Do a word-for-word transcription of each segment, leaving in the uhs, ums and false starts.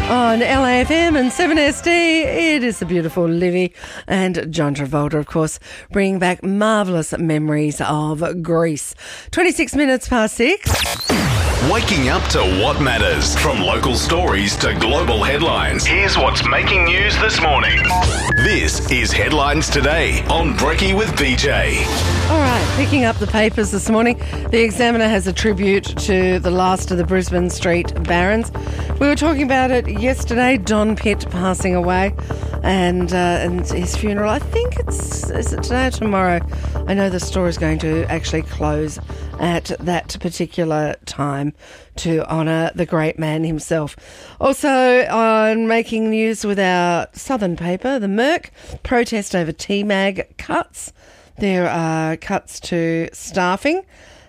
On L A F M and seven S D, it is the beautiful Livy and John Travolta, of course, bringing back marvellous memories of Greece. twenty-six minutes past six. Waking up to what matters. From local stories to global headlines, here's what's making news this morning. This is Headlines Today on Brekkie with B J. All right, picking up the papers this morning, the Examiner has a tribute to the last of the Brisbane Street Barons. We were talking about it yesterday, Don Pitt passing away and uh, and his funeral. I think it's, is it today or tomorrow? I know the store is going to actually close at that particular time to honour the great man himself. Also on making news with our southern paper, the Merc, protest over T MAG cuts. There are cuts to staffing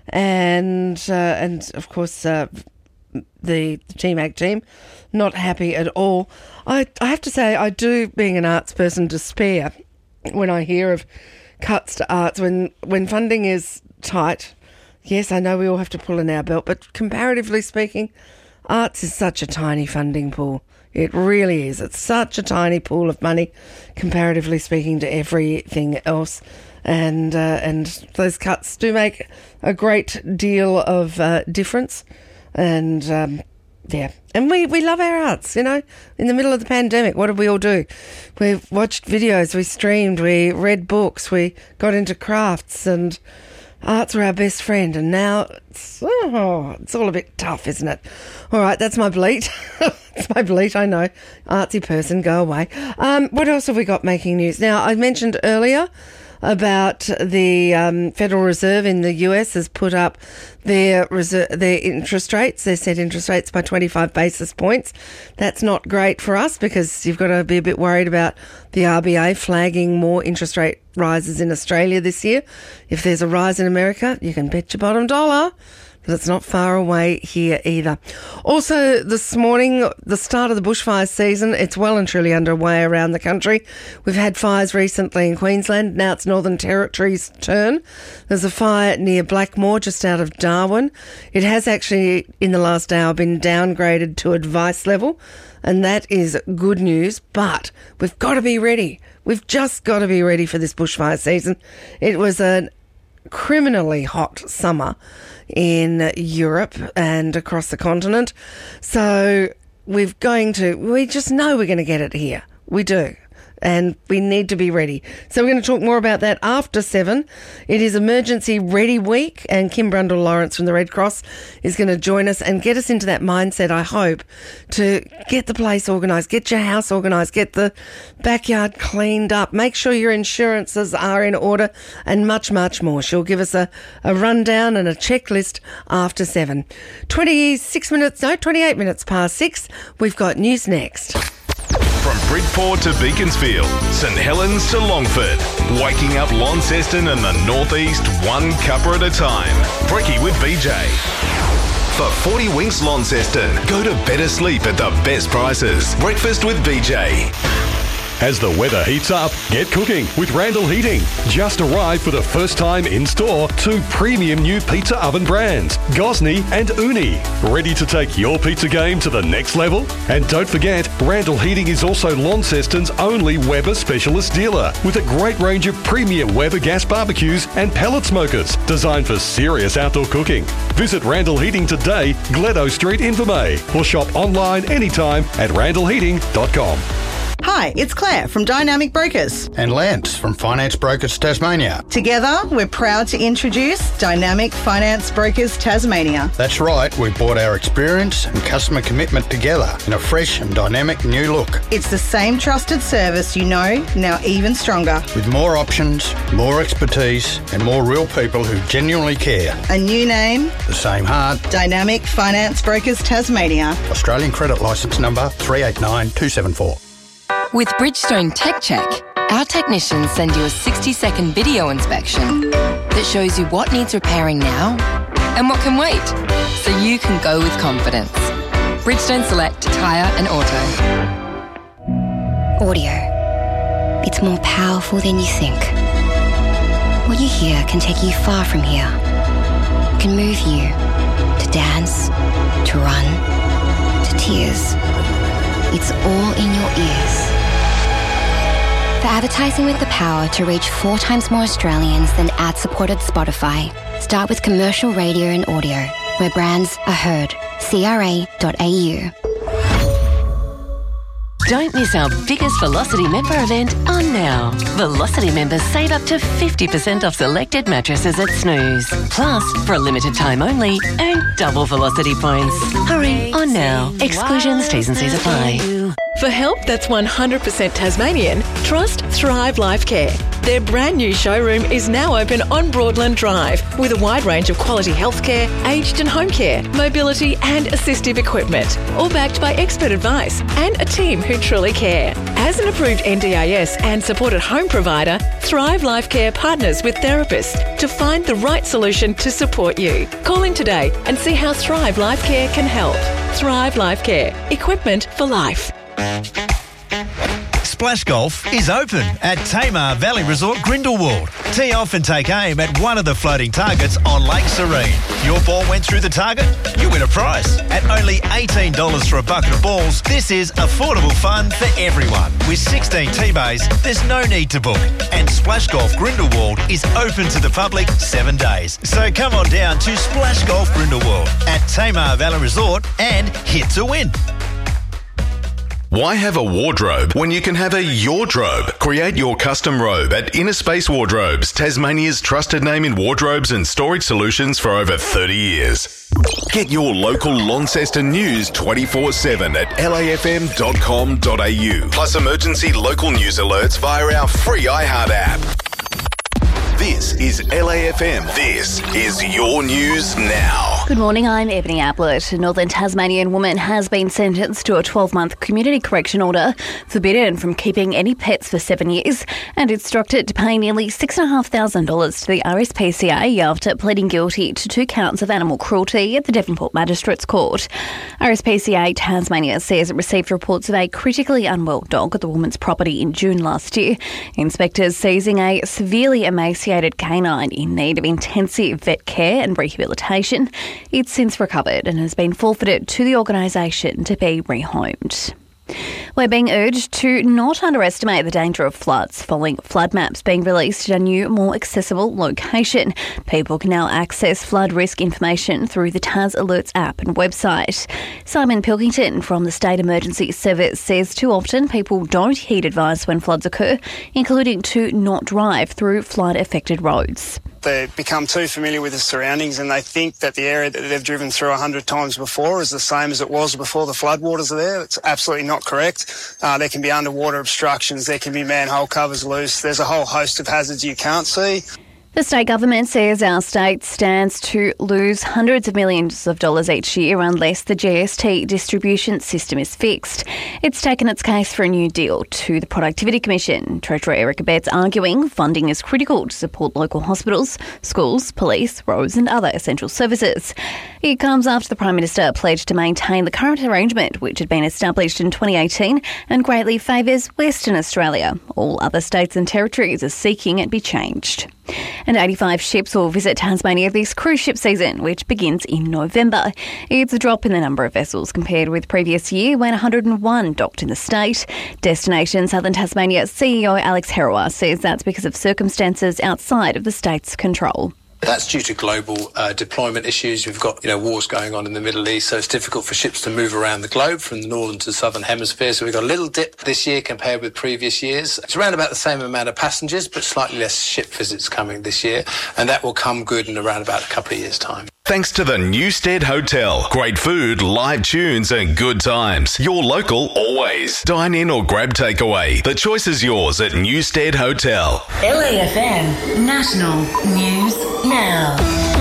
and, uh, and of course, uh, the, the T MAG team not happy at all. I, I have to say, I do, being an arts person, despair when I hear of cuts to arts, when, when funding is tight. Yes, I know we all have to pull in our belt, but comparatively speaking, arts is such a tiny funding pool. It really is. It's such a tiny pool of money, comparatively speaking, to everything else. And uh, and those cuts do make a great deal of uh, difference. And, um, yeah, and we, we love our arts, you know. In the middle of the pandemic, what did we all do? We watched videos, we streamed, we read books, we got into crafts, and arts were our best friend, and now it's, oh, it's all a bit tough, isn't it? All right, that's my bleat. It's my bleat, I know. Artsy person, go away. Um, what else have we got making news? Now, I mentioned earlier about the um, Federal Reserve in the U S has put up their reserve, their interest rates, their set interest rates by twenty-five basis points. That's not great for us because you've got to be a bit worried about the R B A flagging more interest rate rises in Australia this year. If there's a rise in America, you can bet your bottom dollar that it's not far away here either. Also, this morning, the start of the bushfire season, it's well and truly underway around the country. We've had fires recently in Queensland. Now it's Northern Territory's turn. There's a fire near Blackmore, just out of Darwin. It has actually, in the last hour, been downgraded to advice level, and that is good news, but we've got to be ready. We've just got to be ready for this bushfire season. It was a criminally hot summer in Europe and across the continent. So we're going to, we just know we're going to get it here. We do. And we need to be ready. So we're going to talk more about that after seven. It is Emergency Ready Week, and Kim Brundle-Lawrence from the Red Cross is going to join us and get us into that mindset, I hope, to get the place organised, get your house organised, get the backyard cleaned up, make sure your insurances are in order, and much, much more. She'll give us a, a rundown and a checklist after seven. twenty-six minutes, no, twenty-eight minutes past six. We've got news next. From Bridport to Beaconsfield, St Helens to Longford, waking up Launceston and the Northeast one cuppa at a time. Brekkie with B J. For forty winks Launceston, go to better sleep at the best prices. Breakfast with B J. As the weather heats up, get cooking with Randall Heating. Just arrived for the first time in store two premium new pizza oven brands, Gosney and Uni. Ready to take your pizza game to the next level? And don't forget, Randall Heating is also Launceston's only Weber specialist dealer with a great range of premium Weber gas barbecues and pellet smokers designed for serious outdoor cooking. Visit Randall Heating today, Gledo Street, Invermay, or shop online anytime at randall heating dot com. Hi, it's Claire from Dynamic Brokers. And Lance from Finance Brokers Tasmania. Together, we're proud to introduce Dynamic Finance Brokers Tasmania. That's right, we brought our experience and customer commitment together in a fresh and dynamic new look. It's the same trusted service you know, now even stronger. With more options, more expertise, and more real people who genuinely care. A new name, the same heart. Dynamic Finance Brokers Tasmania. Australian credit licence number three eight nine two seven four. With Bridgestone Tech Check, our technicians send you a sixty-second video inspection that shows you what needs repairing now and what can wait, so you can go with confidence. Bridgestone Select Tyre and Auto. Audio. It's more powerful than you think. What you hear can take you far from here. It can move you to dance, to run, to tears. It's all in your ears. For advertising with the power to reach four times more Australians than ad-supported Spotify, start with commercial radio and audio, where brands are heard. C R A dot A U. Don't miss our biggest Velocity member event on now. Velocity members save up to fifty percent off selected mattresses at Snooze. Plus, for a limited time only, earn double Velocity points. Hurry, on now. Exclusions, T's and C's apply. For help that's one hundred percent Tasmanian, trust Thrive Life Care. Their brand new showroom is now open on Broadland Drive with a wide range of quality healthcare, aged and home care, mobility and assistive equipment, all backed by expert advice and a team who truly care. As an approved N D I S and supported home provider, Thrive Life Care partners with therapists to find the right solution to support you. Call in today and see how Thrive Life Care can help. Thrive Life Care. Equipment for life. Splash Golf is open at Tamar Valley Resort Grindelwald. Tee off and take aim at one of the floating targets on Lake Serene. Your ball went through the target, you win a prize. At only eighteen dollars for a bucket of balls, this is affordable fun for everyone. With sixteen tee bays, there's no need to book. And Splash Golf Grindelwald is open to the public seven days. So come on down to Splash Golf Grindelwald at Tamar Valley Resort and hit to win. Why have a wardrobe when you can have a yourdrobe? Create your custom robe at Inner Space Wardrobes, Tasmania's trusted name in wardrobes and storage solutions for over thirty years. Get your local Launceston news twenty-four seven at L A F M dot com dot A U. Plus emergency local news alerts via our free iHeart app. This is L A F M. This is your news now. Good morning, I'm Ebony Ablett. A Northern Tasmanian woman has been sentenced to a twelve-month community correction order, forbidden from keeping any pets for seven years, and instructed to pay nearly six thousand five hundred dollars to the R S P C A after pleading guilty to two counts of animal cruelty at the Devonport Magistrates Court. R S P C A Tasmania says it received reports of a critically unwell dog at the woman's property in June last year. Inspectors seizing a severely emaciated canine in need of intensive vet care and rehabilitation. It's since recovered and has been forfeited to the organisation to be rehomed. We're being urged to not underestimate the danger of floods following flood maps being released at a new, more accessible location. People can now access flood risk information through the Tas Alerts app and website. Simon Pilkington from the State Emergency Service says too often people don't heed advice when floods occur, including to not drive through flood-affected roads. They become too familiar with the surroundings and they think that the area that they've driven through a hundred times before is the same as it was before the floodwaters are there. It's absolutely not correct. Uh, there can be underwater obstructions, there can be manhole covers loose, there's a whole host of hazards you can't see. The state government says our state stands to lose hundreds of millions of dollars each year unless the G S T distribution system is fixed. It's taken its case for a new deal to the Productivity Commission. Treasurer Erica Betts arguing funding is critical to support local hospitals, schools, police, roads and other essential services. It comes after the Prime Minister pledged to maintain the current arrangement, which had been established in twenty eighteen and greatly favours Western Australia. All other states and territories are seeking it be changed. And eighty-five ships will visit Tasmania this cruise ship season, which begins in November. It's a drop in the number of vessels compared with previous year when one hundred and one docked in the state. Destination Southern Tasmania C E O Alex Herawa says that's because of circumstances outside of the state's control. That's due to global uh, deployment issues. We've got, you know, wars going on in the Middle East, so it's difficult for ships to move around the globe from the northern to the southern hemisphere. So we've got a little dip this year compared with previous years. It's around about the same amount of passengers, but slightly less ship visits coming this year, and that will come good in around about a couple of years' time. Thanks to the Newstead Hotel. Great food, live tunes and good times. Your local always. Dine in or grab takeaway. The choice is yours at Newstead Hotel. L A F M National News Now.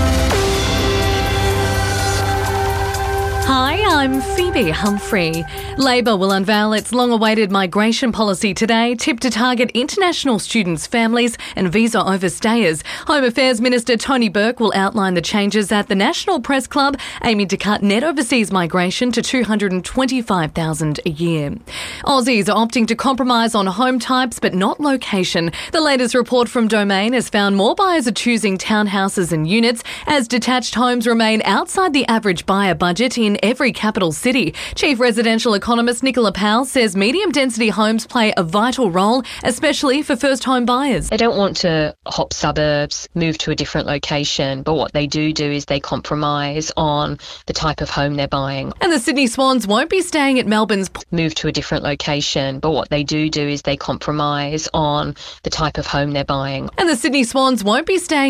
Hi, I'm Phoebe Humphrey. Labor will unveil its long-awaited migration policy today, tipped to target international students, families and visa overstayers. Home Affairs Minister Tony Burke will outline the changes at the National Press Club, aiming to cut net overseas migration to two hundred twenty-five thousand a year. Aussies are opting to compromise on home types but not location. The latest report from Domain has found more buyers are choosing townhouses and units as detached homes remain outside the average buyer budget in in every capital city. Chief residential economist Nicola Powell says medium-density homes play a vital role, especially for first-home buyers. They don't want to hop suburbs, move to a different location, but what they do do is they compromise on the type of home they're buying. And the Sydney Swans won't be staying at Melbourne's... Move to a different location, but what they do do is they compromise on the type of home they're buying. And the Sydney Swans won't be staying